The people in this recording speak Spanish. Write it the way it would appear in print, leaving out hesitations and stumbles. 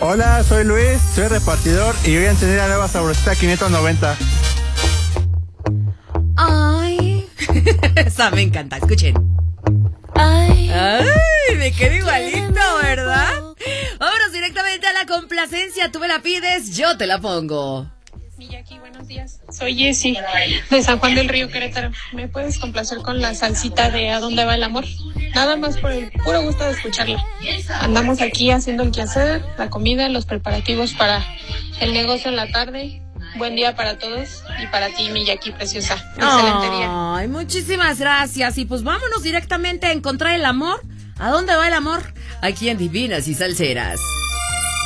Hola, soy Luis, soy repartidor y voy a encender la nueva sabrosita 590. Ay. Esa me encanta, escuchen. Ay, me quedo igualito, ¿verdad? Vámonos directamente a la complacencia. Tú me la pides, yo te la pongo. Miyaki, buenos días. Soy Jessie, de San Juan del Río, Querétaro. ¿Me puedes complacer con la salsita de ¿A dónde va el amor? Nada más por el puro gusto de escucharla. Andamos aquí haciendo el quehacer, la comida, los preparativos para el negocio en la tarde. Buen día para todos y para ti, Miyaki preciosa. Excelente día. Ay, muchísimas gracias. Y pues vámonos directamente a encontrar el amor. ¿A dónde va el amor? Aquí en Divinas y Salseras.